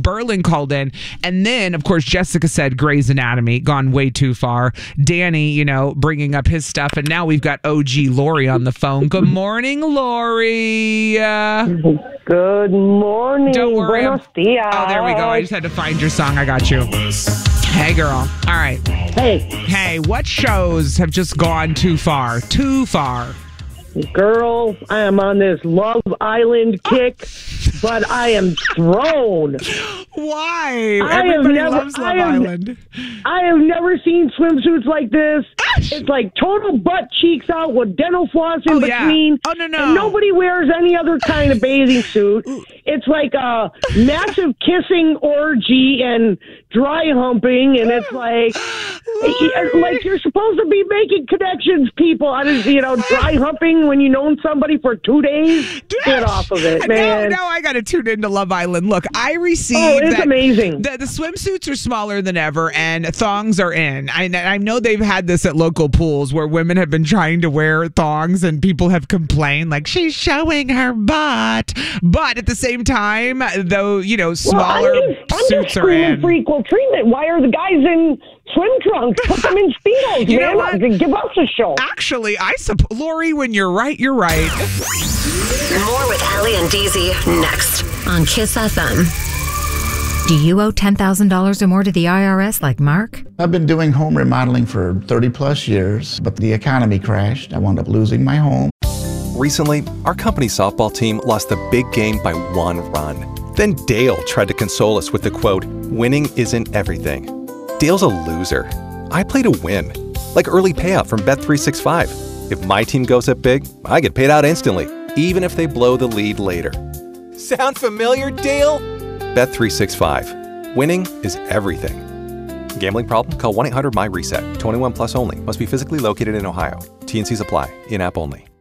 Berlin called in. And then, of course, Jessica said Grey's Anatomy, gone way too far. Danny, bringing up his stuff. And now we've got OG Lori on the phone. Good morning, Lori. Good morning. Don't worry. Buenos dias. Oh, there we go. I just had to find your song. I got you. Hey, girl. All right. Hey, what shows have just gone too far? Too far. Girl, I am on this Love Island kick, but I am thrown. Why? Everybody loves Love Island. I have never seen swimsuits like this. It's like total butt cheeks out with dental floss in between. Oh, no. And nobody wears any other kind of bathing suit. It's like a massive kissing orgy and dry humping, and it's like you're supposed to be making connections, people. I just, dry humping when you've known somebody for 2 days. Get off of it, man. Now I got to tune into Love Island. Look, I received it's amazing. The swimsuits are smaller than ever, and thongs are in. I know they've had this at local pools where women have been trying to wear thongs, and people have complained, like, she's showing her butt. But at the same time, though, smaller suits are in. For equal treatment. Why are the guys in swim trunks? Put them in Speedos, man. Give us a show. Actually, Lori, when you're right, you're right. More with Ellie and DZ next on Kiss FM. Do you owe $10,000 or more to the IRS like Mark? I've been doing home remodeling for 30 plus years, but the economy crashed. I wound up losing my home. Recently, our company softball team lost the big game by 1 run. Then Dale tried to console us with the quote, "Winning isn't everything." Dale's a loser. I play to win, like early payout from Bet365. If my team goes up big, I get paid out instantly, even if they blow the lead later. Sound familiar, Dale? Bet365. Winning is everything. Gambling problem? Call 1-800-MY-RESET. 21 plus only. Must be physically located in Ohio. T&Cs apply. In-app only.